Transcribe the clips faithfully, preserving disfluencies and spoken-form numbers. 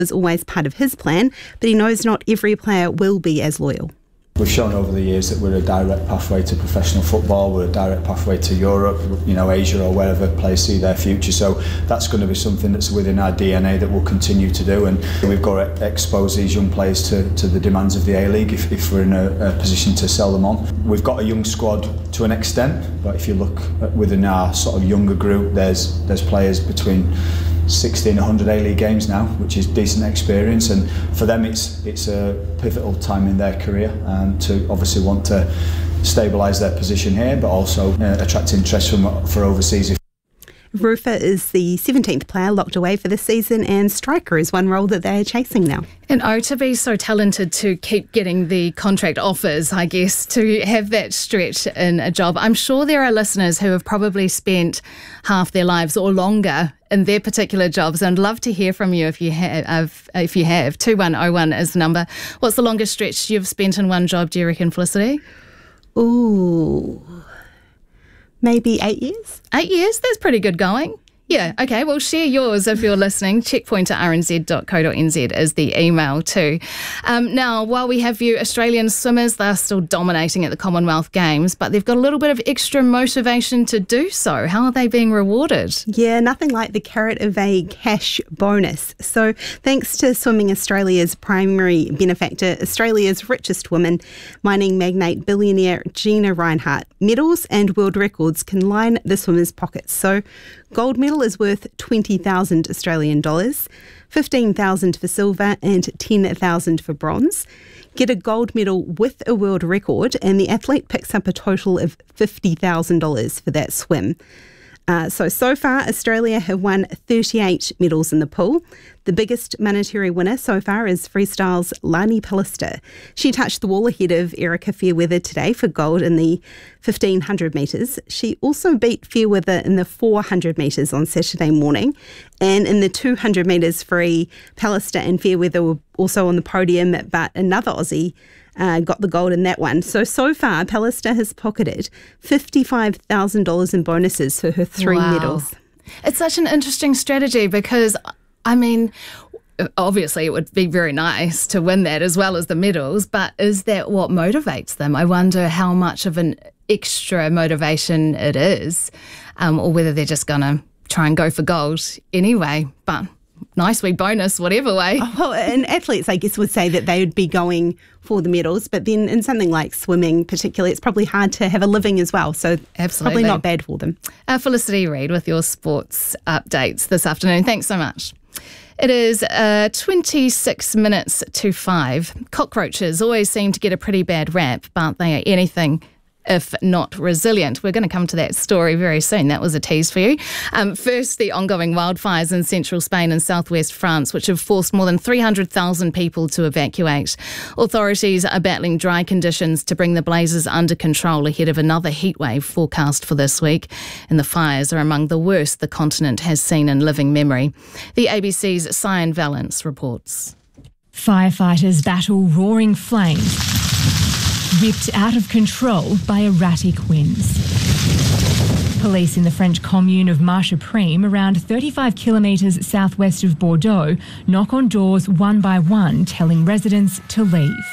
is always part of his plan, but he knows not every player will be as loyal. We've shown over the years that we're a direct pathway to professional football, we're a direct pathway to Europe, you know, Asia or wherever players see their future. So that's going to be something that's within our D N A that we'll continue to do, and we've got to expose these young players to, to the demands of the A-League if, if we're in a, a position to sell them on. We've got a young squad to an extent, but if you look at within our sort of younger group, there's there's players between sixty and one hundred A-League games now, which is decent experience, and for them it's it's a pivotal time in their career, um, to obviously want to stabilise their position here, but also uh, attract interest from for overseas. Rufer is the seventeenth player locked away for this season, and striker is one role that they're chasing now. And oh, to be so talented to keep getting the contract offers, I guess, to have that stretch in a job. I'm sure there are listeners who have probably spent half their lives or longer in their particular jobs, and I'd love to hear from you if you have. If you have, two one oh one is the number. What's the longest stretch you've spent in one job, do you reckon, Felicity? Ooh... Maybe eight years? Eight years? That's pretty good going. Yeah, okay, well, share yours if you're listening. checkpoint at r n z dot co dot n z is the email too. Um, now, while we have you, Australian swimmers, they're still dominating at the Commonwealth Games, but they've got a little bit of extra motivation to do so. How are they being rewarded? Yeah, nothing like the carrot of a cash bonus. So thanks to Swimming Australia's primary benefactor, Australia's richest woman, mining magnate billionaire Gina Rinehart, medals and world records can line the swimmers' pockets. So gold medal is worth twenty thousand Australian dollars, fifteen thousand for silver and ten thousand for bronze. Get a gold medal with a world record and the athlete picks up a total of fifty thousand dollars for that swim. Uh, so, so far, Australia have won thirty-eight medals in the pool. The biggest monetary winner so far is freestyle's Lani Pallister. She touched the wall ahead of Erica Fairweather today for gold in the fifteen hundred metres. She also beat Fairweather in the four hundred metres on Saturday morning. And in the two hundred metres free, Pallister and Fairweather were also on the podium, but another Aussie Uh, got the gold in that one. So, so far, Pallister has pocketed fifty-five thousand dollars in bonuses for her three wow. medals. It's such an interesting strategy because, I mean, obviously it would be very nice to win that as well as the medals, but is that what motivates them? I wonder how much of an extra motivation it is, um, or whether they're just going to try and go for gold anyway, but nice wee bonus, whatever way. Oh, well, and athletes, I guess, would say that they would be going for the medals, but then in something like swimming particularly, it's probably hard to have a living as well, so Absolutely. Probably not bad for them. Uh, Felicity Reid with your sports updates this afternoon. Thanks so much. It is uh, twenty-six minutes to five. Cockroaches always seem to get a pretty bad rap, but they are anything if not resilient. We're going to come to that story very soon. That was a tease for you. Um, first, the ongoing wildfires in central Spain and southwest France, which have forced more than three hundred thousand people to evacuate. Authorities are battling dry conditions to bring the blazes under control ahead of another heatwave forecast for this week. And the fires are among the worst the continent has seen in living memory. The A B C's Cyan Valence reports. Firefighters battle roaring flames, ripped out of control by erratic winds. Police in the French commune of Marcheprime, around thirty-five kilometres southwest of Bordeaux, knock on doors one by one, telling residents to leave.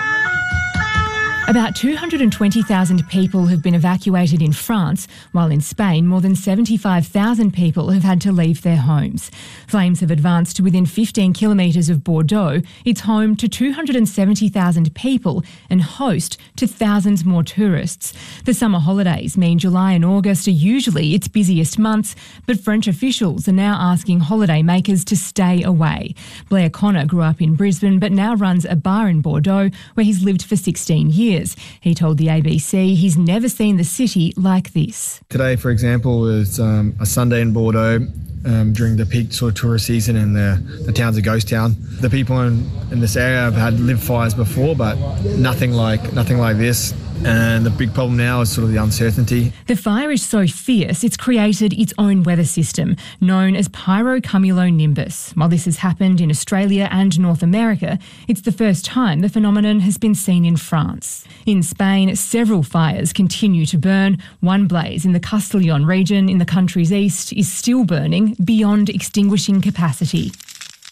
About two hundred twenty thousand people have been evacuated in France, while in Spain more than seventy-five thousand people have had to leave their homes. Flames have advanced to within fifteen kilometres of Bordeaux. It's home to two hundred seventy thousand people and host to thousands more tourists. The summer holidays mean July and August are usually its busiest months, but French officials are now asking holidaymakers to stay away. Blair Connor grew up in Brisbane but now runs a bar in Bordeaux where he's lived for sixteen years. He told the A B C he's never seen the city like this. Today, for example, was um, a Sunday in Bordeaux um, during the peak sort of tourist season, and the, the town's a ghost town. The people in, in this area have had lived fires before, but nothing like nothing like this. And the big problem now is sort of the uncertainty. The fire is so fierce, it's created its own weather system, known as pyrocumulonimbus. While this has happened in Australia and North America, it's the first time the phenomenon has been seen in France. In Spain, several fires continue to burn. One blaze in the Castellón region in the country's east is still burning beyond extinguishing capacity.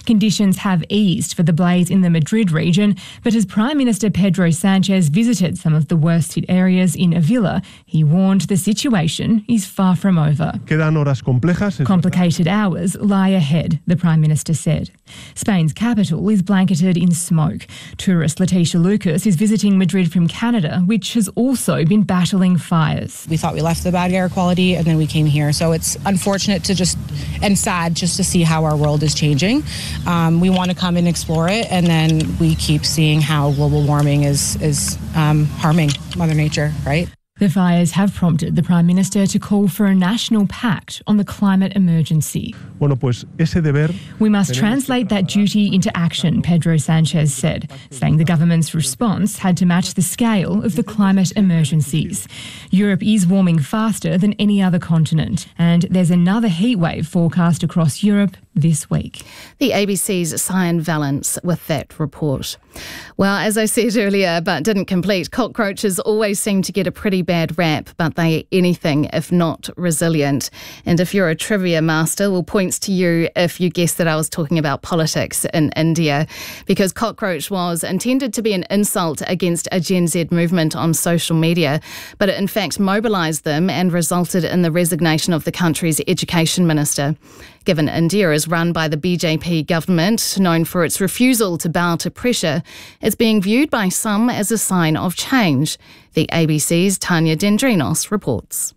Conditions have eased for the blaze in the Madrid region, but as Prime Minister Pedro Sanchez visited some of the worst-hit areas in Avila, he warned the situation is far from over. Quedan horas complejas. Complicated hours lie ahead, the Prime Minister said. Spain's capital is blanketed in smoke. Tourist Leticia Lucas is visiting Madrid from Canada, which has also been battling fires. We thought we left the bad air quality and then we came here. So it's unfortunate to just, and sad just to see how our world is changing. Um, we want to come and explore it, and then we keep seeing how global warming is, is um, harming Mother Nature, right? The fires have prompted the Prime Minister to call for a national pact on the climate emergency. Bueno, pues ese deber. We must translate that duty into action, Pedro Sanchez said, saying the government's response had to match the scale of the climate emergencies. Europe is warming faster than any other continent, and there's another heatwave forecast across Europe this week. The A B C's Cyan Valance with that report. Well, as I said earlier, but didn't complete, cockroaches always seem to get a pretty bad rap, but they are anything if not resilient. And if you're a trivia master, well, points to you if you guessed that I was talking about politics in India, because cockroach was intended to be an insult against a Gen Z movement on social media, but it in fact mobilised them and resulted in the resignation of the country's education minister. Given India is run by the B J P government, known for its refusal to bow to pressure, it's being viewed by some as a sign of change. The A B C's Tanya Dendrinos reports.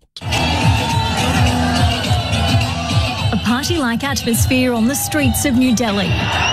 A party-like atmosphere on the streets of New Delhi.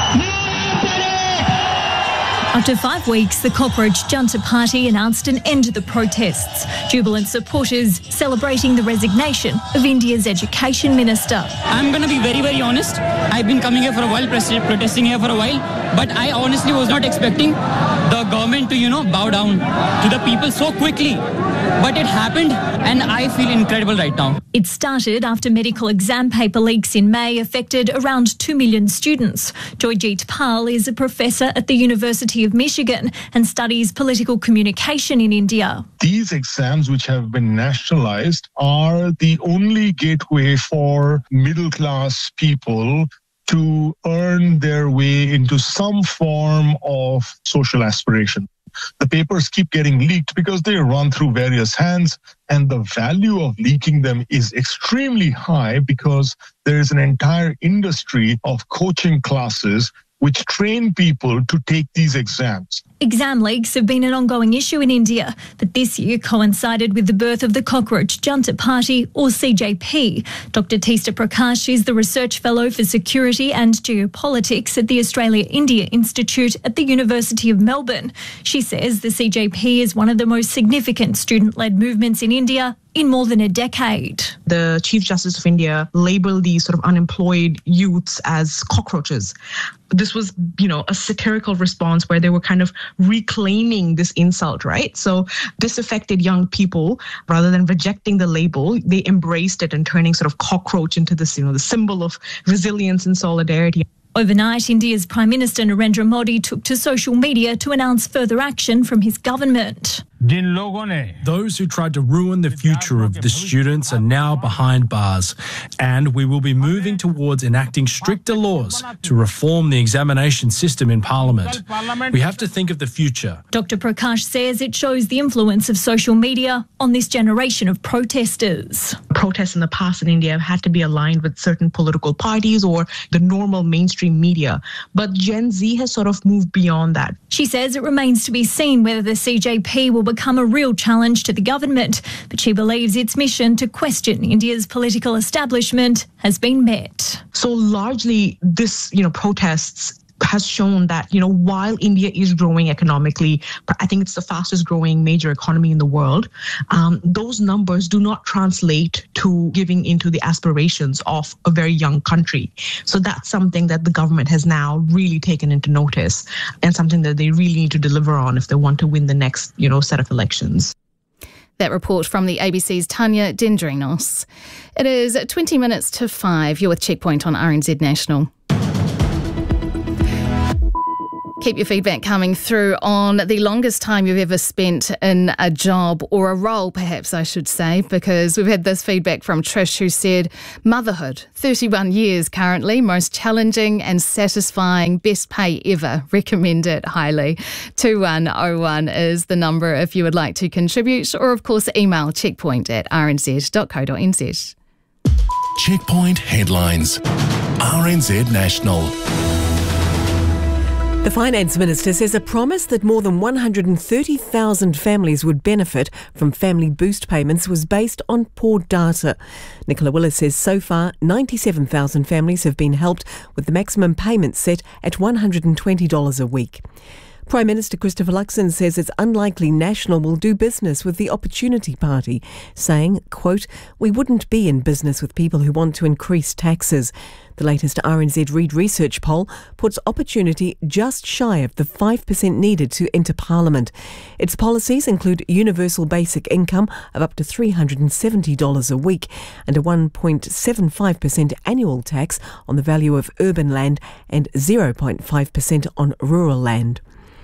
After five weeks, the Cockroach Junta Party announced an end to the protests. Jubilant supporters celebrating the resignation of India's education minister. I'm going to be very, very honest. I've been coming here for a while, protesting here for a while, but I honestly was not expecting the government to, you know, bow down to the people so quickly. But it happened, and I feel incredible right now. It started after medical exam paper leaks in May affected around two million students. Joyjeet Pal is a professor at the University of Michigan and studies political communication in India. These exams, which have been nationalized, are the only gateway for middle-class people to earn their way into some form of social aspiration. The papers keep getting leaked because they run through various hands, and the value of leaking them is extremely high because there is an entire industry of coaching classes which train people to take these exams. Exam leaks have been an ongoing issue in India, but this year coincided with the birth of the Cockroach Junta Party, or C J P. Doctor Teesta Prakash is the Research Fellow for Security and Geopolitics at the Australia-India Institute at the University of Melbourne. She says the C J P is one of the most significant student-led movements in India in more than a decade. The Chief Justice of India labelled these sort of unemployed youths as cockroaches. This was, you know, a satirical response where they were kind of reclaiming this insult, right? So this affected young people. Rather than rejecting the label, they embraced it and turning sort of cockroach into this, you know, the symbol of resilience and solidarity. Overnight, India's Prime Minister Narendra Modi took to social media to announce further action from his government. Those who tried to ruin the future of the students are now behind bars, and we will be moving towards enacting stricter laws to reform the examination system in Parliament. We have to think of the future. Doctor Prakash says it shows the influence of social media on this generation of protesters. Protests in the past in India have had to be aligned with certain political parties or the normal mainstream media, but Gen Z has sort of moved beyond that. She says it remains to be seen whether the C J P will become a real challenge to the government, but she believes its mission to question India's political establishment has been met. So largely this, you know, protests has shown that, you know, while India is growing economically, I think it's the fastest growing major economy in the world, um, those numbers do not translate to giving into the aspirations of a very young country. So that's something that the government has now really taken into notice and something that they really need to deliver on if they want to win the next, you know, set of elections. That report from the A B C's Tanya Dendrinos. It is twenty minutes to five. You're with Checkpoint on R N Z National. Keep your feedback coming through on the longest time you've ever spent in a job or a role, perhaps I should say, because we've had this feedback from Trish who said, motherhood, thirty-one years currently, most challenging and satisfying, best pay ever, recommend it highly. two one oh one is the number if you would like to contribute, or of course email checkpoint at r n z dot co dot n z. Checkpoint headlines. R N Z National. The Finance Minister says a promise that more than one hundred thirty thousand families would benefit from family boost payments was based on poor data. Nicola Willis says so far ninety-seven thousand families have been helped with the maximum payment set at one hundred twenty dollars a week. Prime Minister Christopher Luxon says it's unlikely National will do business with the Opportunity Party, saying, quote, we wouldn't be in business with people who want to increase taxes. The latest R N Z Reid Research poll puts Opportunity just shy of the five percent needed to enter Parliament. Its policies include universal basic income of up to three hundred seventy dollars a week and a one point seven five percent annual tax on the value of urban land and zero point five percent on rural land.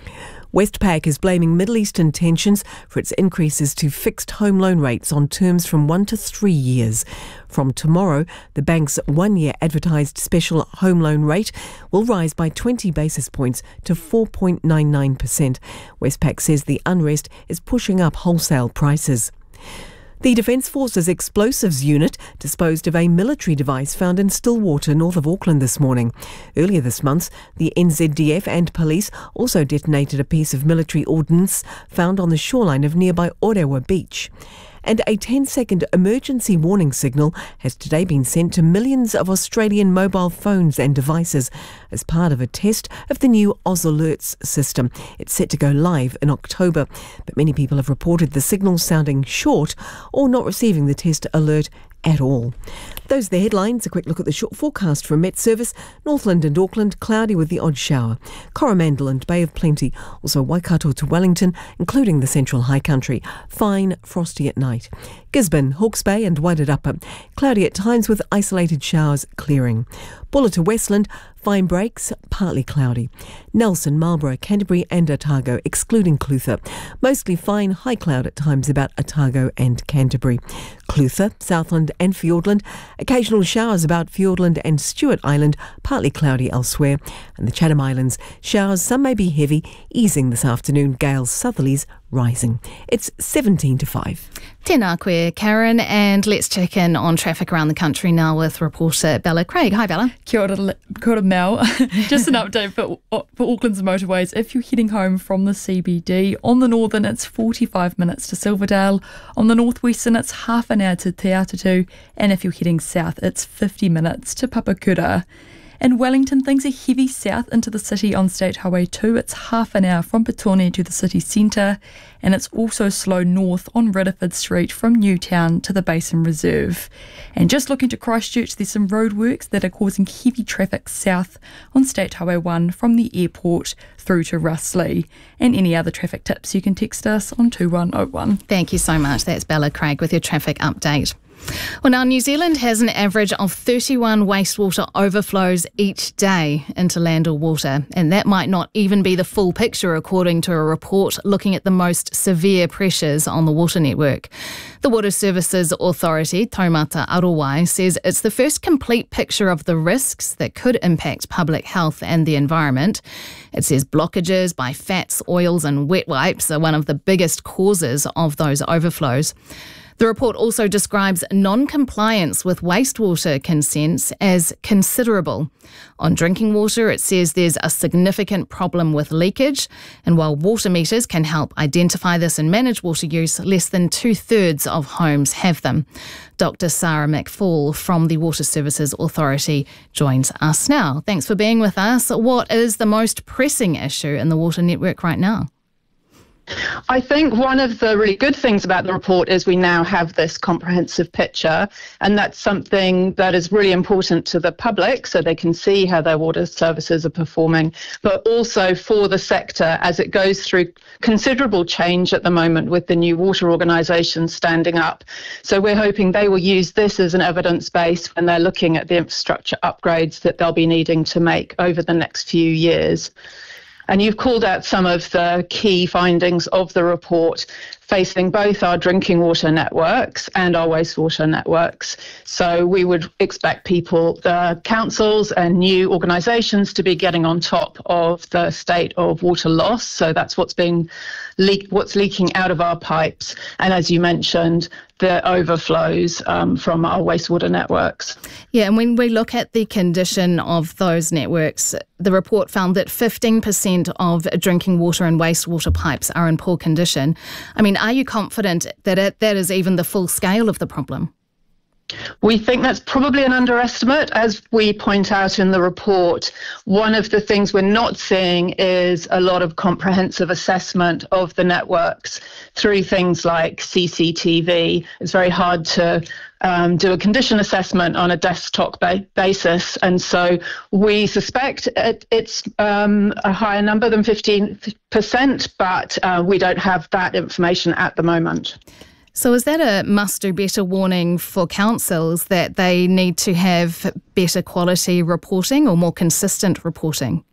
Westpac is blaming Middle Eastern tensions for its increases to fixed home loan rates on terms from one to three years. From tomorrow, the bank's one-year advertised special home loan rate will rise by twenty basis points to four point nine nine percent. Westpac says the unrest is pushing up wholesale prices. The Defence Force's Explosives Unit disposed of a military device found in Stillwater, north of Auckland this morning. Earlier this month, the N Z D F and police also detonated a piece of military ordnance found on the shoreline of nearby Orewa Beach. And a ten-second emergency warning signal has today been sent to millions of Australian mobile phones and devices as part of a test of the new Oz Alerts system. It's set to go live in October, but many people have reported the signal sounding short or not receiving the test alert at all. Those are the headlines. A quick look at the short forecast from Met Service. Northland and Auckland, cloudy with the odd shower. Coromandel and Bay of Plenty. Also Waikato to Wellington, including the Central High Country. Fine, frosty at night. Gisborne, Hawke's Bay and Wairarapa. Cloudy at times with isolated showers clearing. Bulla to Westland, fine breaks, partly cloudy. Nelson, Marlborough, Canterbury and Otago, excluding Clutha. Mostly fine, high cloud at times about Otago and Canterbury. Clutha, Southland and Fiordland. Occasional showers about Fiordland and Stewart Island, partly cloudy elsewhere. And the Chatham Islands, showers, some may be heavy, easing this afternoon, gales southerlies rising. It's seventeen to five. Tēnā koe, Karen, and let's check in on traffic around the country now with reporter Bella Craig. Hi, Bella. Kia ora, kia ora Mel. Just an update for, for Auckland's motorways. If you're heading home from the C B D, on the northern it's forty-five minutes to Silverdale, on the northwestern it's half an hour to Te Atatu, and if you're heading south it's fifty minutes to Papakura. In Wellington, things are heavy south into the city on State Highway two. It's half an hour from Petone to the city centre, and it's also slow north on Rutherford Street from Newtown to the Basin Reserve. And just looking to Christchurch, there's some roadworks that are causing heavy traffic south on State Highway one from the airport through to Russley. And any other traffic tips, you can text us on two one oh one. Thank you so much. That's Bella Craig with your traffic update. Well, now New Zealand has an average of thirty-one wastewater overflows each day into land or water, and that might not even be the full picture according to a report looking at the most severe pressures on the water network. The Water Services Authority, Taumata Arowai, says it's the first complete picture of the risks that could impact public health and the environment. It says blockages by fats, oils and wet wipes are one of the biggest causes of those overflows. The report also describes non-compliance with wastewater consents as considerable. On drinking water, it says there's a significant problem with leakage, and while water meters can help identify this and manage water use, less than two-thirds of homes have them. Doctor Sarah McFall from the Water Services Authority joins us now. Thanks for being with us. What is the most pressing issue in the water network right now? I think one of the really good things about the report is we now have this comprehensive picture, and that's something that is really important to the public so they can see how their water services are performing, but also for the sector as it goes through considerable change at the moment with the new water organisations standing up. So we're hoping they will use this as an evidence base when they're looking at the infrastructure upgrades that they'll be needing to make over the next few years. And you've called out some of the key findings of the report facing both our drinking water networks and our wastewater networks. So we would expect people, the councils and new organisations to be getting on top of the state of water loss. So that's what's being leak, what's leaking out of our pipes. And as you mentioned, the overflows um, from our wastewater networks. Yeah, and when we look at the condition of those networks, the report found that fifteen percent of drinking water and wastewater pipes are in poor condition. I mean, are you confident that it, that is even the full scale of the problem? We think that's probably an underestimate. As we point out in the report, one of the things we're not seeing is a lot of comprehensive assessment of the networks through things like C C T V. It's very hard to um, do a condition assessment on a desktop ba- basis. And so we suspect it, it's um, a higher number than fifteen percent, but uh, we don't have that information at the moment. So is that a must-do-better warning for councils that they need to have better quality reporting or more consistent reporting?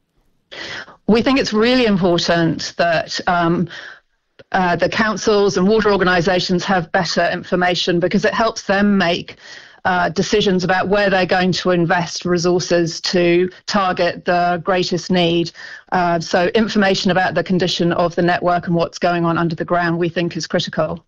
We think it's really important that um, uh, the councils and water organisations have better information because it helps them make uh, decisions about where they're going to invest resources to target the greatest need. Uh, so information about the condition of the network and what's going on under the ground we think is critical.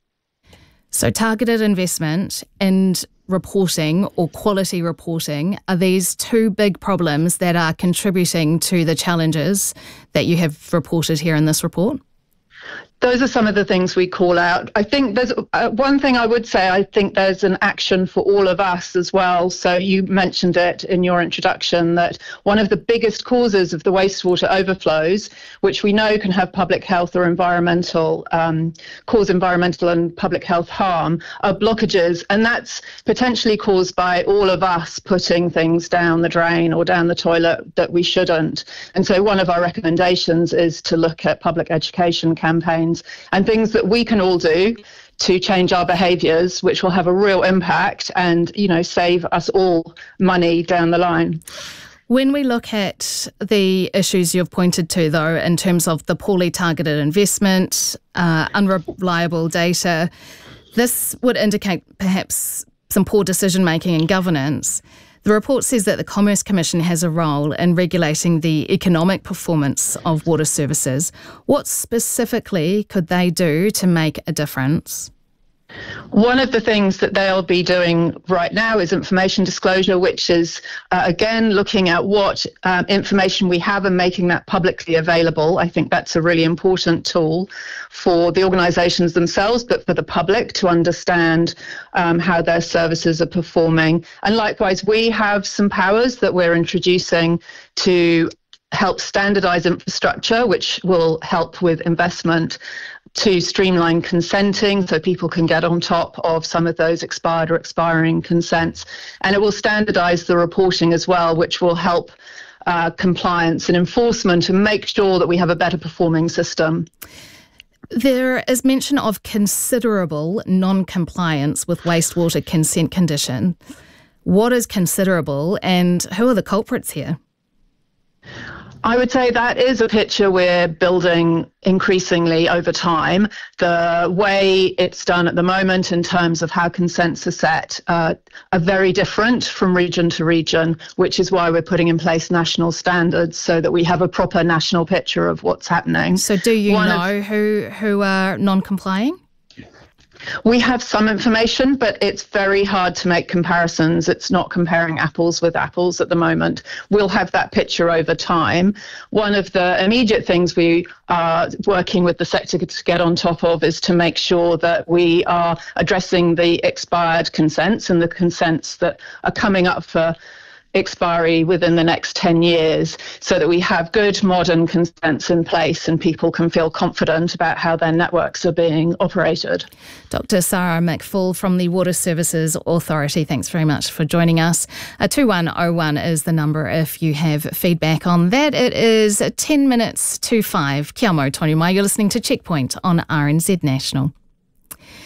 So targeted investment and reporting or quality reporting, are these two big problems that are contributing to the challenges that you have reported here in this report? Those are some of the things we call out. I think there's uh, one thing I would say, I think there's an action for all of us as well. So you mentioned it in your introduction that one of the biggest causes of the wastewater overflows, which we know can have public health or environmental, um, cause environmental and public health harm, are blockages. And that's potentially caused by all of us putting things down the drain or down the toilet that we shouldn't. And so one of our recommendations is to look at public education campaigns and things that we can all do to change our behaviours, which will have a real impact and, you know, save us all money down the line. When we look at the issues you've pointed to, though, in terms of the poorly targeted investment, uh, unreliable data, this would indicate perhaps some poor decision-making and governance. The report says that the Commerce Commission has a role in regulating the economic performance of water services. What specifically could they do to make a difference? One of the things that they'll be doing right now is information disclosure, which is, uh, again, looking at what um, information we have and making that publicly available. I think that's a really important tool for the organisations themselves, but for the public to understand um, how their services are performing. And likewise, we have some powers that we're introducing to help standardise infrastructure, which will help with investment, to streamline consenting so people can get on top of some of those expired or expiring consents. And it will standardise the reporting as well, which will help uh, compliance and enforcement and make sure that we have a better performing system. There is mention of considerable non-compliance with wastewater consent condition. What is considerable and who are the culprits here? I would say that is a picture we're building increasingly over time. The way it's done at the moment in terms of how consents are set uh, are very different from region to region, which is why we're putting in place national standards so that we have a proper national picture of what's happening. So do you One know of, who, who are non-complying? We have some information, but it's very hard to make comparisons. It's not comparing apples with apples at the moment. We'll have that picture over time. One of the immediate things we are working with the sector to get on top of is to make sure that we are addressing the expired consents and the consents that are coming up for expiry within the next ten years so that we have good modern consents in place and people can feel confident about how their networks are being operated. Doctor Sarah McFall from the Water Services Authority, thanks very much for joining us. Uh, two one oh one is the number if you have feedback on that. It is ten minutes to five. Kia mau tonu mai, you're listening to Checkpoint on R N Z National.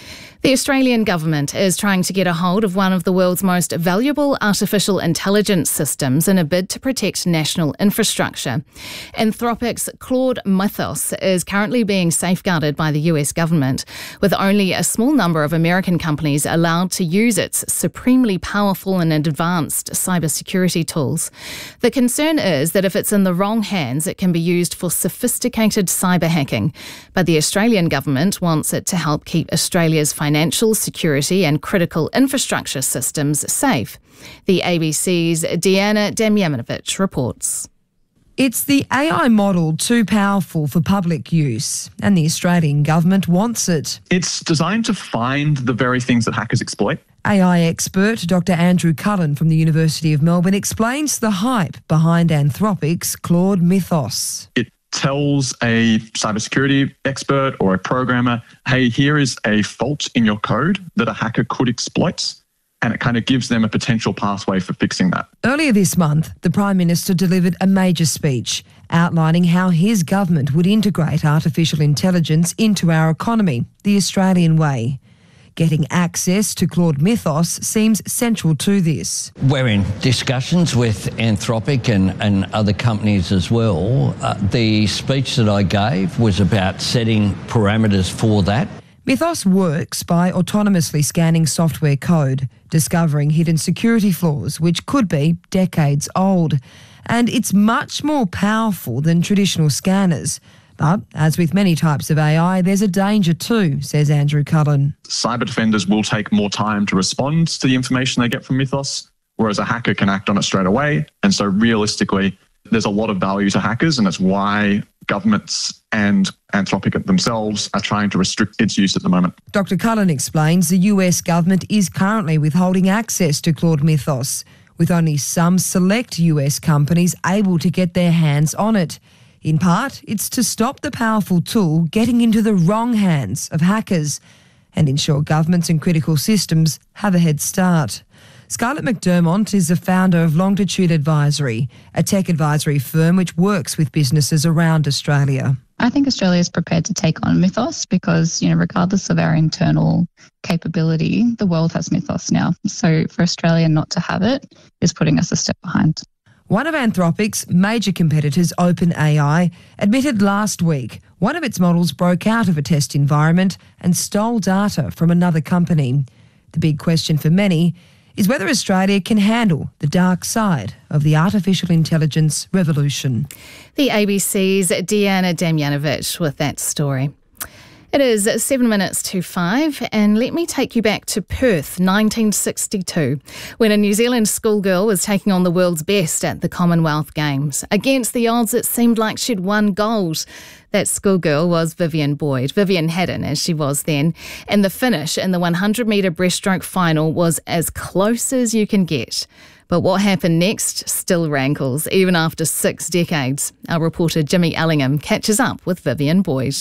The Australian government is trying to get a hold of one of the world's most valuable artificial intelligence systems in a bid to protect national infrastructure. Anthropic's Claude Mythos is currently being safeguarded by the U S government, with only a small number of American companies allowed to use its supremely powerful and advanced cybersecurity tools. The concern is that if it's in the wrong hands, it can be used for sophisticated cyber hacking. But the Australian government wants it to help keep Australia's financial Financial, security and critical infrastructure systems safe. The A B C's Deanna Damjanovic reports. It's the A I model too powerful for public use, and the Australian government wants it. It's designed to find the very things that hackers exploit. A I expert Doctor Andrew Cullen from the University of Melbourne explains the hype behind Anthropic's Claude Mythos. It tells a cybersecurity expert or a programmer, hey, here is a fault in your code that a hacker could exploit, and it kind of gives them a potential pathway for fixing that. Earlier this month, the Prime Minister delivered a major speech outlining how his government would integrate artificial intelligence into our economy, the Australian way. Getting access to Claude Mythos seems central to this. We're in discussions with Anthropic and, and other companies as well. Uh, the speech that I gave was about setting parameters for that. Mythos works by autonomously scanning software code, discovering hidden security flaws, which could be decades old. And it's much more powerful than traditional scanners. But, as with many types of A I, there's a danger too, says Andrew Cullen. Cyber defenders will take more time to respond to the information they get from Mythos, whereas a hacker can act on it straight away. And so realistically, there's a lot of value to hackers, and it's why governments and Anthropic themselves are trying to restrict its use at the moment. Doctor Cullen explains the U S government is currently withholding access to Claude Mythos, with only some select U S companies able to get their hands on it. In part, it's to stop the powerful tool getting into the wrong hands of hackers and ensure governments and critical systems have a head start. Scarlett McDermott is the founder of Longitude Advisory, a tech advisory firm which works with businesses around Australia. I think Australia is prepared to take on Mythos because, you know, regardless of our internal capability, the world has Mythos now. So for Australia not to have it is putting us a step behind. One of Anthropic's major competitors, OpenAI, admitted last week one of its models broke out of a test environment and stole data from another company. The big question for many is whether Australia can handle the dark side of the artificial intelligence revolution. The A B C's Deanna Damjanovic with that story. It is seven minutes to five, and let me take you back to Perth, nineteen sixty-two, when a New Zealand schoolgirl was taking on the world's best at the Commonwealth Games. Against the odds, it seemed like she'd won gold. That schoolgirl was Vivienne Boyd, Vivienne Haddon as she was then, and the finish in the one hundred metre breaststroke final was as close as you can get. But what happened next still rankles, even after six decades. Our reporter Jimmy Ellingham catches up with Vivienne Boyd.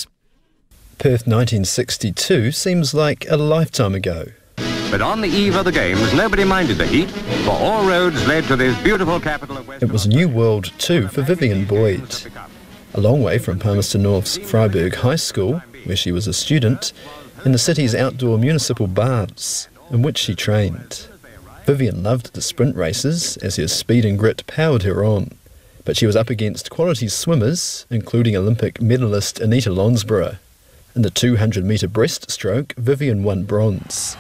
Perth nineteen sixty-two seems like a lifetime ago. But on the eve of the Games, nobody minded the heat, for all roads led to this beautiful capital of Western. It was a new world too for Vivienne Boyd. A long way from Palmerston North's Freiburg High School, where she was a student, in the city's outdoor municipal baths, in which she trained. Vivienne loved the sprint races, as her speed and grit powered her on. But she was up against quality swimmers, including Olympic medalist Anita Lonsborough. In the two hundred metre breaststroke, Vivienne won bronze.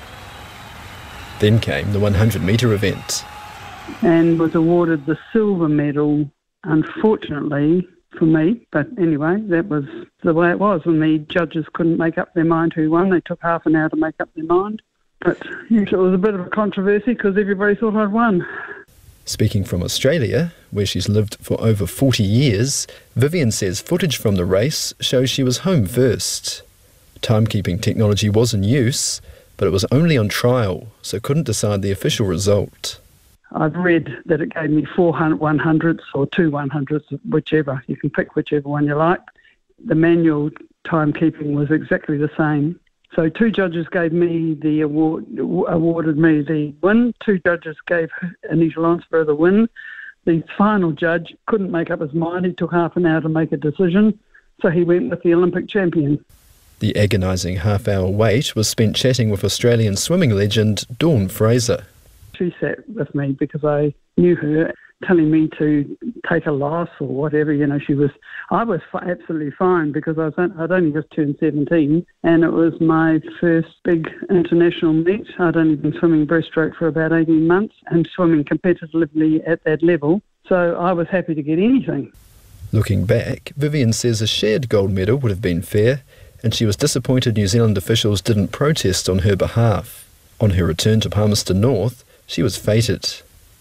Then came the one hundred metre event. And was awarded the silver medal, unfortunately for me. But anyway, that was the way it was. When the judges couldn't make up their mind who won, they took half an hour to make up their mind. But yes, it was a bit of a controversy because everybody thought I'd won. Speaking from Australia, where she's lived for over forty years, Vivienne says footage from the race shows she was home first. Timekeeping technology was in use, but it was only on trial, so couldn't decide the official result. I've read that it gave me four one hundredths or two one hundredths, whichever. You can pick whichever one you like. The manual timekeeping was exactly the same. So two judges gave me the award, awarded me the win. Two judges gave Anita Lonsborough the win. The final judge couldn't make up his mind. He took half an hour to make a decision, so he went with the Olympic champion. The agonising half-hour wait was spent chatting with Australian swimming legend Dawn Fraser. She sat with me because I knew her, telling me to take a loss or whatever. You know, she was, I was absolutely fine because I was, I'd only just turned seventeen and it was my first big international meet. I'd only been swimming breaststroke for about eighteen months and swimming competitively at that level. So I was happy to get anything. Looking back, Vivian says a shared gold medal would have been fair, and she was disappointed New Zealand officials didn't protest on her behalf. On her return to Palmerston North, she was fated.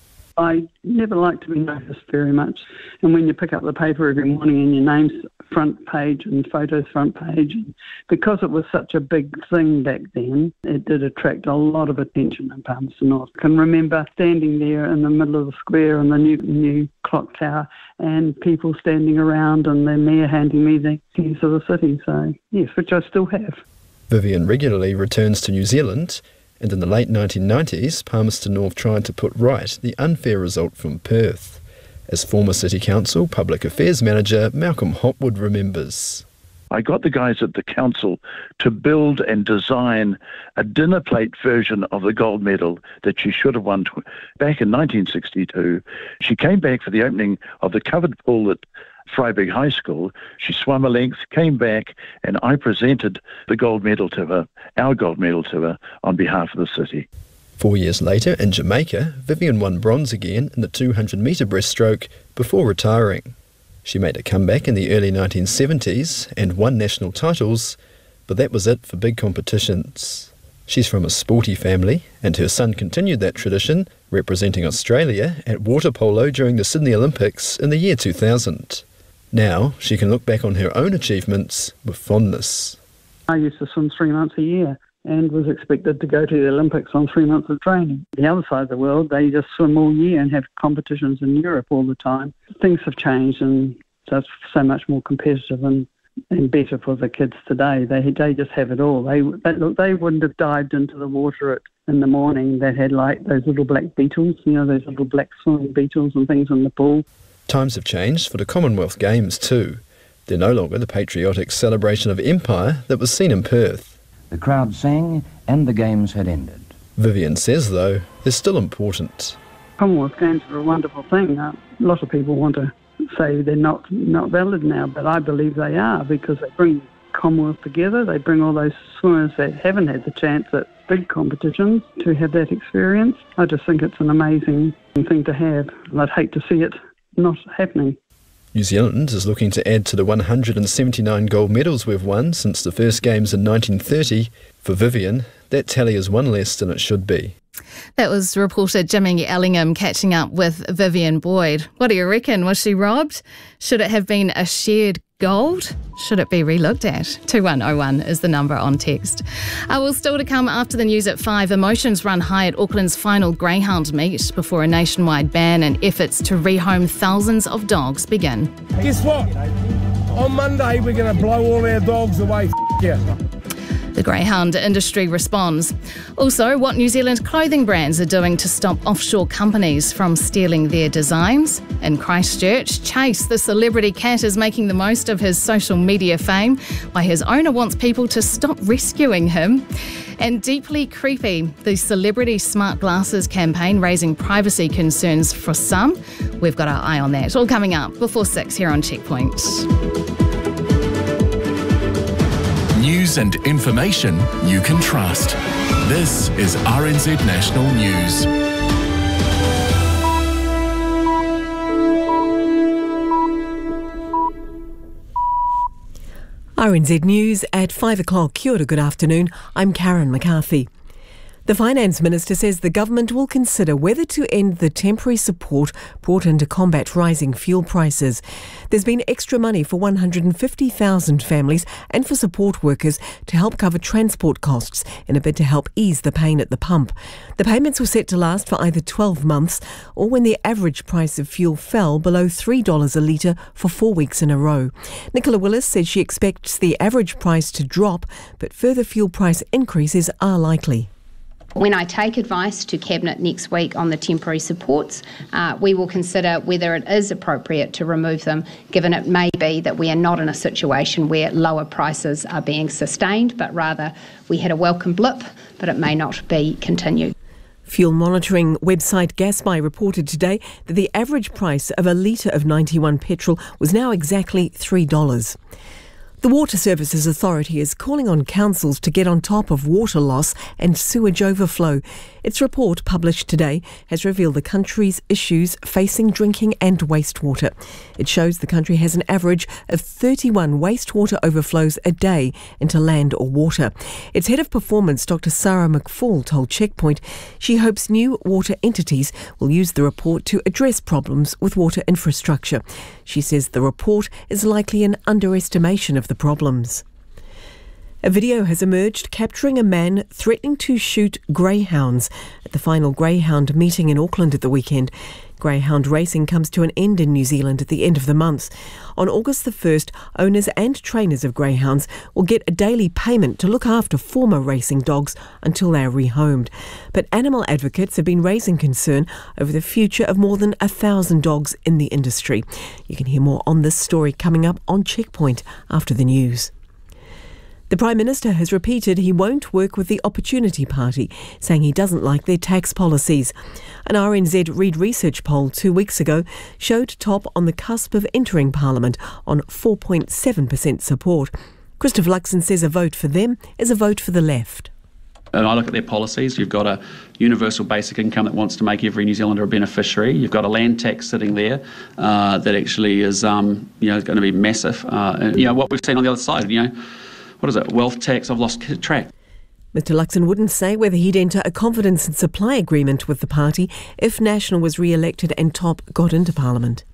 I never like to be noticed very much. And when you pick up the paper every morning and your name's front page and photos front page, because it was such a big thing back then, it did attract a lot of attention in Palmerston North. I can remember standing there in the middle of the square in the new new clock tower and people standing around and the mayor handing me the keys of the city. So, yes, which I still have. Vivian regularly returns to New Zealand, and in the late nineteen nineties, Palmerston North tried to put right the unfair result from Perth. As former City Council Public Affairs Manager Malcolm Hopwood remembers. I got the guys at the council to build and design a dinner plate version of the gold medal that she should have won back in nineteen sixty-two. She came back for the opening of the covered pool at Freyberg High School. She swam a length, came back, and I presented the gold medal to her, our gold medal to her, on behalf of the city. Four years later, in Jamaica, Vivian won bronze again in the two hundred metre breaststroke before retiring. She made a comeback in the early nineteen seventies and won national titles, but that was it for big competitions. She's from a sporty family, and her son continued that tradition, representing Australia at water polo during the Sydney Olympics in the year two thousand. Now, she can look back on her own achievements with fondness. I used to swim three months a year and was expected to go to the Olympics on three months of training. The other side of the world, they just swim all year and have competitions in Europe all the time. Things have changed and so it's so much more competitive and, and better for the kids today. They they just have it all. They, they, look, they wouldn't have dived into the water at, in the morning that had like those little black beetles, you know, those little black swimming beetles and things in the pool. Times have changed for the Commonwealth Games too. They're no longer the patriotic celebration of empire that was seen in Perth. The crowd sang and the games had ended. Vivian says, though, they're still important. Commonwealth Games are a wonderful thing. Uh, a lot of people want to say they're not, not valid now, but I believe they are because they bring Commonwealth together. They bring all those swimmers that haven't had the chance at big competitions to have that experience. I just think it's an amazing thing to have, and I'd hate to see it not happening. New Zealand is looking to add to the one hundred seventy-nine gold medals we've won since the first games in nineteen thirty. For Vivian, that tally is one less than it should be. That was reporter Jimmy Ellingham catching up with Vivian Boyd. What do you reckon? Was she robbed? Should it have been a shared gold? Should it be relooked at? two one oh one is the number on text. Uh, well, still to come after the news at five, emotions run high at Auckland's final greyhound meet before a nationwide ban and efforts to rehome thousands of dogs begin. Guess what? On Monday we're going to blow all our dogs away. F*** yeah. The greyhound industry responds. Also, what New Zealand clothing brands are doing to stop offshore companies from stealing their designs. In Christchurch, Chase, the celebrity cat, is making the most of his social media fame, while his owner wants people to stop rescuing him. And deeply creepy, the celebrity smart glasses campaign raising privacy concerns for some. We've got our eye on that. All coming up before six here on Checkpoint. News and information you can trust. This is R N Z National News. R N Z News at five o'clock. Kia ora, good afternoon. I'm Karen McCarthy. The Finance Minister says the government will consider whether to end the temporary support brought in to combat rising fuel prices. There's been extra money for one hundred fifty thousand families and for support workers to help cover transport costs in a bid to help ease the pain at the pump. The payments were set to last for either twelve months or when the average price of fuel fell below three dollars a litre for four weeks in a row. Nicola Willis said she expects the average price to drop, but further fuel price increases are likely. When I take advice to Cabinet next week on the temporary supports, uh, we will consider whether it is appropriate to remove them, given it may be that we are not in a situation where lower prices are being sustained, but rather we had a welcome blip, but it may not be continued. Fuel monitoring website Gasbuy reported today that the average price of a litre of ninety-one petrol was now exactly three dollars. The Water Services Authority is calling on councils to get on top of water loss and sewage overflow. Its report, published today, has revealed the country's issues facing drinking and wastewater. It shows the country has an average of thirty-one wastewater overflows a day into land or water. Its head of performance, Doctor Sarah McFall, told Checkpoint she hopes new water entities will use the report to address problems with water infrastructure. She says the report is likely an underestimation of the problems. A video has emerged capturing a man threatening to shoot greyhounds at the final greyhound meeting in Auckland at the weekend. Greyhound racing comes to an end in New Zealand at the end of the month. On August the first, owners and trainers of greyhounds will get a daily payment to look after former racing dogs until they are rehomed. But animal advocates have been raising concern over the future of more than a thousand dogs in the industry. You can hear more on this story coming up on Checkpoint after the news. The Prime Minister has repeated he won't work with the Opportunity Party, saying he doesn't like their tax policies. An R N Z Reid Research poll two weeks ago showed Top on the cusp of entering Parliament on four point seven percent support. Christopher Luxon says a vote for them is a vote for the left. And I look at their policies. You've got a universal basic income that wants to make every New Zealander a beneficiary. You've got a land tax sitting there uh, that actually is, um, you know, going to be massive. Uh, and, you know, what we've seen on the other side, you know, what is it, wealth tax, I've lost track. Mister Luxon wouldn't say whether he'd enter a confidence and supply agreement with the party if National was re-elected and Top got into Parliament.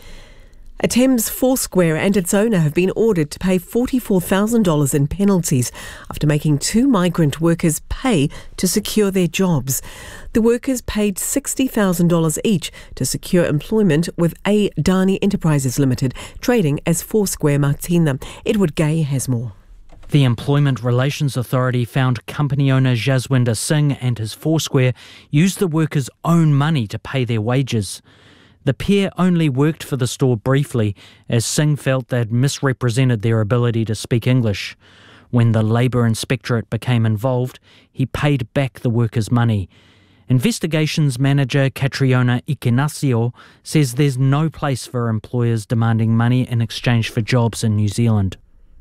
A Thames Foursquare and its owner have been ordered to pay forty-four thousand dollars in penalties after making two migrant workers pay to secure their jobs. The workers paid sixty thousand dollars each to secure employment with A. Dani Enterprises Limited, trading as Foursquare Martina. Edward Gay has more. The Employment Relations Authority found company owner Jaswinder Singh and his Foursquare used the workers' own money to pay their wages. The pair only worked for the store briefly, as Singh felt they'd misrepresented their ability to speak English. When the Labour Inspectorate became involved, he paid back the workers' money. Investigations manager Catriona Ikenasio says there's no place for employers demanding money in exchange for jobs in New Zealand.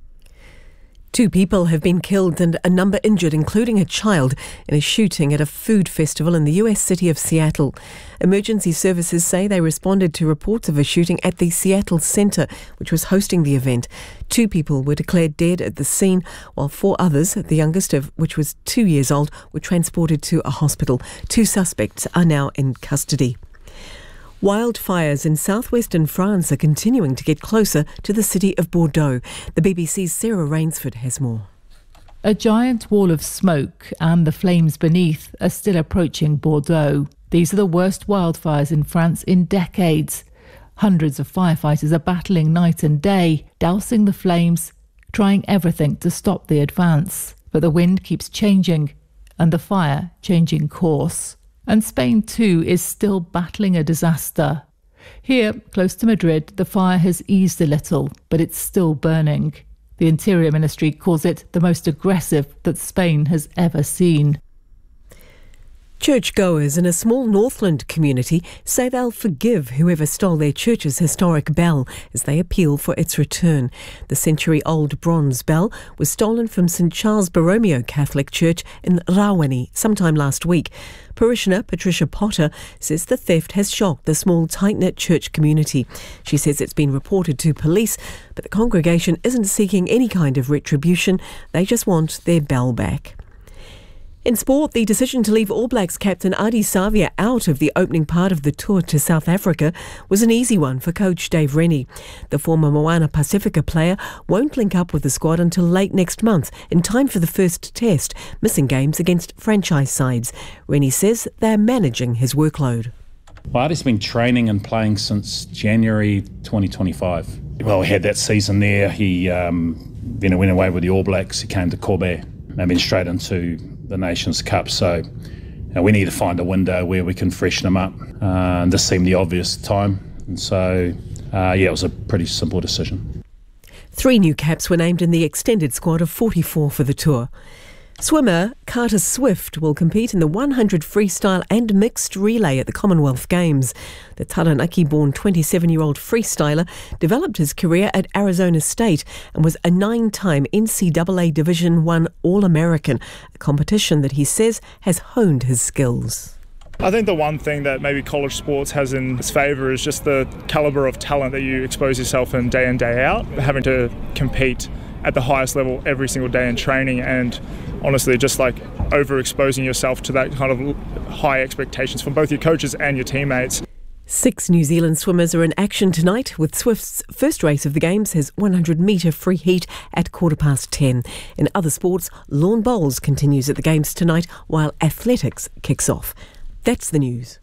Two people have been killed and a number injured, including a child, in a shooting at a food festival in the U S city of Seattle. Emergency services say they responded to reports of a shooting at the Seattle Centre, which was hosting the event. Two people were declared dead at the scene, while four others, the youngest of which was two years old, were transported to a hospital. Two suspects are now in custody. Wildfires in southwestern France are continuing to get closer to the city of Bordeaux. The B B C's Sarah Rainsford has more. A giant wall of smoke and the flames beneath are still approaching Bordeaux. These are the worst wildfires in France in decades. Hundreds of firefighters are battling night and day, dousing the flames, trying everything to stop the advance. But the wind keeps changing and the fire changing course. And Spain too is still battling a disaster. Here, close to Madrid, the fire has eased a little, but it's still burning. The Interior Ministry calls it the most aggressive that Spain has ever seen. Churchgoers in a small Northland community say they'll forgive whoever stole their church's historic bell as they appeal for its return. The century-old bronze bell was stolen from Saint Charles Borromeo Catholic Church in Rawene sometime last week. Parishioner Patricia Potter says the theft has shocked the small, tight-knit church community. She says it's been reported to police, but the congregation isn't seeking any kind of retribution. They just want their bell back. In sport, the decision to leave All Blacks captain Ardie Savea out of the opening part of the tour to South Africa was an easy one for coach Dave Rennie. The former Moana Pacifica player won't link up with the squad until late next month, in time for the first test, missing games against franchise sides. Rennie says they're managing his workload. Well, Ardie's been training and playing since January twenty twenty-five. Well, he had that season there. He um, then went away with the All Blacks. He came to Kobe and been straight into the Nations Cup. So you know, we need to find a window where we can freshen them up. Uh, and this seemed the obvious time. And so, uh, yeah, it was a pretty simple decision. Three new caps were named in the extended squad of forty-four for the tour. Swimmer Carter Swift will compete in the one hundred freestyle and mixed relay at the Commonwealth Games. The Taranaki-born twenty-seven-year-old freestyler developed his career at Arizona State and was a nine-time N C double A Division one All-American, a competition that he says has honed his skills. I think the one thing that maybe college sports has in its favour is just the calibre of talent that you expose yourself in day in, day out, having to compete at the highest level every single day in training, and honestly just like overexposing yourself to that kind of high expectations from both your coaches and your teammates. Six New Zealand swimmers are in action tonight, with Swift's first race of the Games, his one hundred metre free heat, at quarter past ten. In other sports, lawn bowls continues at the Games tonight, while athletics kicks off. That's the news.